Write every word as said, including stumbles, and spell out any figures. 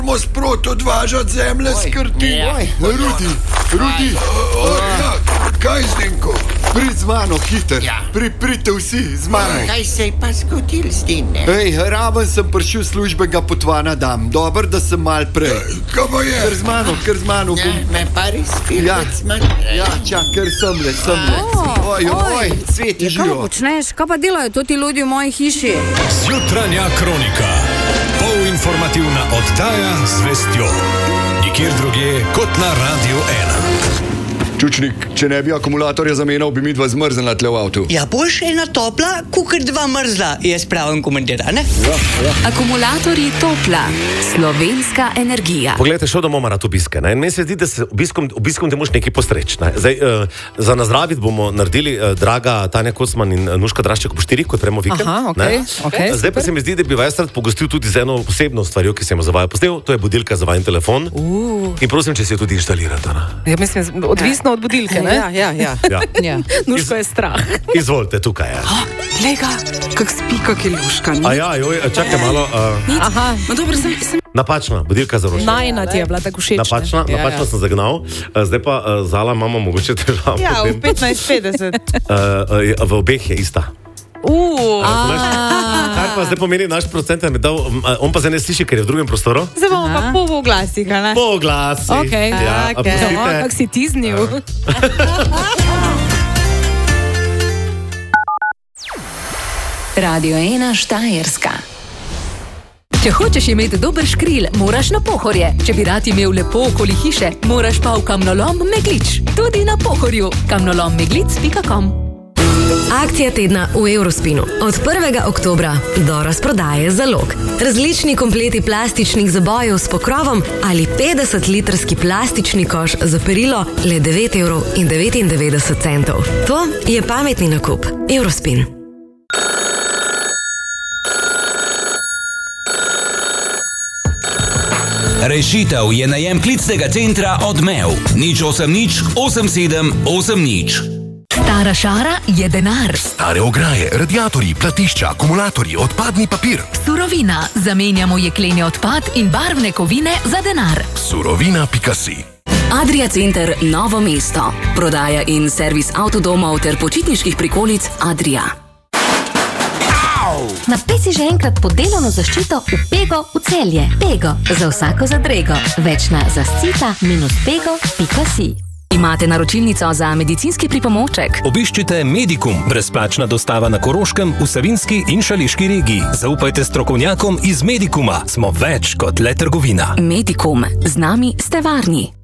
Mo sprot odvažati zemlje skrti. Rudi, Rudi. O, o, ja, kaj Zdenko? Prid z mano, hiter. Ja. Pri, pridite vsi z mano. Kaj se je pa zgodil s tem, ne? Ej, raven sem prišel službenega potvana dam. Dobar, da sem mal prej. Kaj pa je? Ker z mano, ker z mano. Ja, me pa res Ja, filmec manj. ja, čak, ker semle, semle. Oj, oj, cveti Kaj pa živo. počneš? Kaj pa delajo to ti ljudi v moji hiši? Zjutranja kronika. Polinformativna oddaja z vestjo. Nikjer drugje kot na Radio ena. Čučnik, če ne bi akumulatorja zamenjal, bi mi dva zmrznila tle v avtu. Ja, boš ena topla, kukar dva mrzla, jaz pravim komentar, ne? Ja, ja. Akumulatorji Topla, slovenska energija. Poglejte, šel domov marat obiske. Ne? In meni se zdi, da se obiskom, obiskom te moš nekaj postreč. Ne? Zdaj, uh, za nazdravit bomo naredili uh, draga Tanja Kocman in uh, Nuška Drašček ob štirih, kot premo vikend. Aha, okej, okej, Zdaj pa super. se mi zdi, da bi vas rad pogostil tudi z eno posebno stvarjo, ki sem jo za vaju posnel. To je budilka za vajen telefon. Uh. In prosim, če si jo tudi inštalirate. Ne? Ja, mislim, odvisno od budilke, ne? Ja, ja, ja. Ja. Ja. Nuško je strah. Izvolite, tukaj je. Lega, kak spi, kak je luška. A ja, joj, čakaj malo. Uh, Aha, no dobro, sem, sem napačna, budilka za rožje. najna ti je bila tako všeč. Napačna, Ja, napačno ja. sem zagnal. Uh, zdaj pa uh, Zala imamo mogoče težavo. Ja, v potem. petnajst petdeset. Uh, uh, v obeh je ista. Uh, Kaj pa zdaj pomeni naš procent, da mi dal, um, on pa zdaj ne sliši, ker je v drugem prostoru? zdaj bomo pa pol v glasih, a ne? Po glasi. Okej, Ja, a okej. pustite. O, kak si tiznil. Radio ena Štajerska. Če hočeš imeti dober škril, moraš na Pohorje. Če bi rad imel lepo okoli hiše, moraš pa v kamnolom Meglič. Tudi na Pohorju. kamnolom meglic pika com. Akcija tedna v Eurospinu. Od prvega oktobra do razprodaje zalog. Različni kompleti plastičnih zabojev s pokrovom ali petdesetlitrski plastični koš za perilo le devet evrov in devetindevetdeset centov. To je pametni nakup. Eurospin. Rešitev je najem klicnega centra Odmev. Nič osem nič osem sedem osem nič. Stara šara je denar. Stare ograje, radiatorji, platišča, akumulatorji, odpadni papir. Surovina. Zamenjamo jekleni odpad in barvne kovine za denar. Surovina pika si. Adria Center Novo mesto. Prodaja in servis avtodomov ter počitniških prikolic Adria. Napeci že enkrat pod delovno zaščito v Pego v Celje. Pego, za vsako zadrego. Več na zascita minus pego pika si. Imate naročilnico za medicinski pripomoček? Obiščite Medikum, brezplačna dostava na Koroškem, v Savinjski in Šaleški regiji. Zaupajte strokovnjakom iz Medikuma. Smo več kot le trgovina. Medikum. Z nami ste varni.